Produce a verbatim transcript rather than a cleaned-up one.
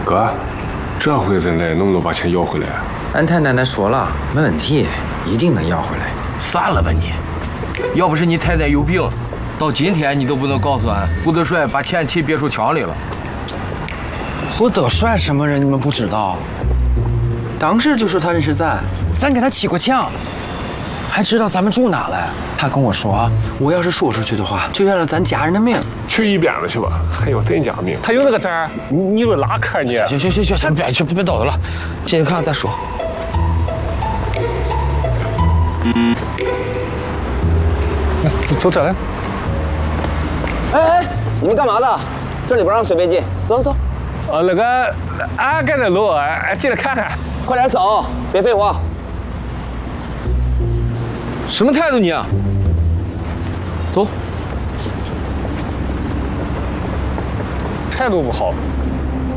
哥，这回真的能不能把钱要回来？ 俺太奶奶说了，没问题，一定能要回来。 算了吧你，要不是你太太有病，到今天你都不能告诉俺，胡德帅把钱踢别墅墙里了。 胡德帅什么人你们不知道？当时就说他认识咱，咱给他砌过墙，还知道咱们住哪嘞。他跟我说，我要是说出去的话，就要了咱家人的命。 去一边子去吧，还有咱家命。他有那个胆儿，你你说哪看你？ 行行行行，先别去，别叨叨了，进去看看再说。 走走这来。 哎哎，你们干嘛呢？这里不让随便进，走走。 呃，那个，俺盖的楼，俺进来看看。 快点走，别废话。 什么态度你啊？走。 态度不好，